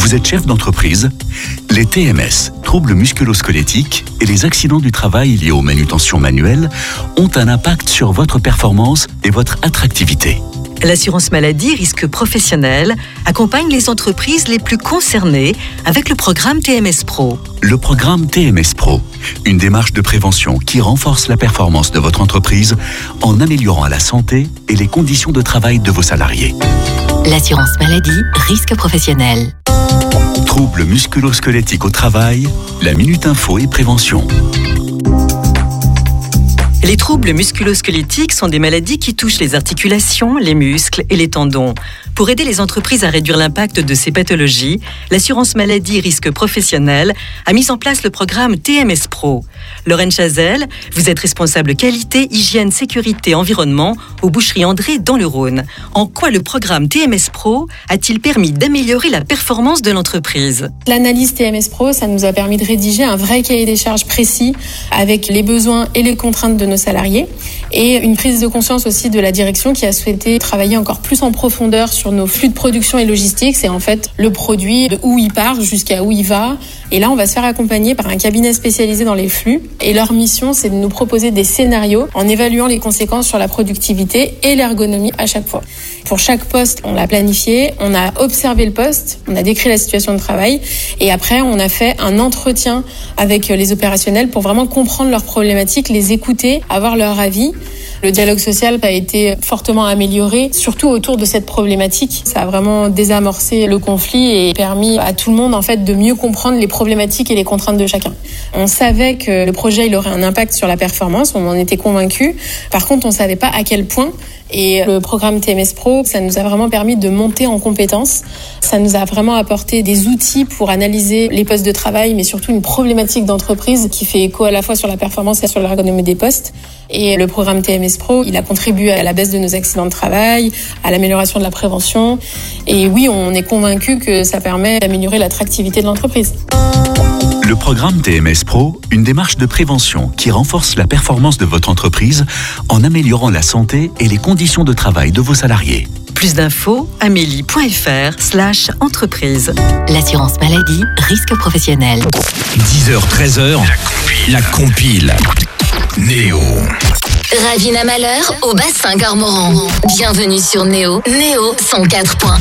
Vous êtes chef d'entreprise? Les TMS, troubles musculo-squelettiques, et les accidents du travail liés aux manutentions manuelles ont un impact sur votre performance et votre attractivité. L'assurance maladie risque professionnel accompagne les entreprises les plus concernées avec le programme TMS Pro. Le programme TMS Pro, une démarche de prévention qui renforce la performance de votre entreprise en améliorant la santé et les conditions de travail de vos salariés. L'assurance maladie, risque professionnel. Troubles musculo-squelettiques au travail, la Minute Info et Prévention. Les troubles musculo-squelettiques sont des maladies qui touchent les articulations, les muscles et les tendons. Pour aider les entreprises à réduire l'impact de ces pathologies, l'assurance maladie risque professionnel a mis en place le programme TMS Pro. Lorraine Chazelle, vous êtes responsable qualité, hygiène, sécurité, environnement aux Boucheries André dans le Rhône. En quoi le programme TMS Pro a-t-il permis d'améliorer la performance de l'entreprise? L'analyse TMS Pro, ça nous a permis de rédiger un vrai cahier des charges précis avec les besoins et les contraintes de nos salariés et une prise de conscience aussi de la direction qui a souhaité travailler encore plus en profondeur sur nos flux de production et logistique. C'est en fait le produit, de où il part jusqu'à où il va. Et là, on va se faire accompagner par un cabinet spécialisé dans les flux. Et leur mission, c'est de nous proposer des scénarios en évaluant les conséquences sur la productivité et l'ergonomie à chaque fois. Pour chaque poste, on l'a planifié, on a observé le poste, on a décrit la situation de travail et après, on a fait un entretien avec les opérationnels pour vraiment comprendre leurs problématiques, les écouter, avoir leur avis. Le dialogue social a été fortement amélioré, surtout autour de cette problématique. Ça a vraiment désamorcé le conflit et permis à tout le monde en fait de mieux comprendre les problématiques et les contraintes de chacun. On savait que le projet il aurait un impact sur la performance, on en était convaincus. Par contre, on savait pas à quel point. Et le programme TMS Pro, ça nous a vraiment permis de monter en compétences. Ça nous a vraiment apporté des outils pour analyser les postes de travail, mais surtout une problématique d'entreprise qui fait écho à la fois sur la performance et sur l'ergonomie des postes. Et le programme TMS Pro, il a contribué à la baisse de nos accidents de travail, à l'amélioration de la prévention. Et oui, on est convaincus que ça permet d'améliorer l'attractivité de l'entreprise. Le programme TMS Pro, une démarche de prévention qui renforce la performance de votre entreprise en améliorant la santé et les conditions de travail de vos salariés. Plus d'infos, amélie.fr/entreprise. L'assurance maladie, risque professionnel. 10h, 13h, la compile. Néo. Ravina Malheur au bassin Garmoran. Bienvenue sur Néo. Néo 104.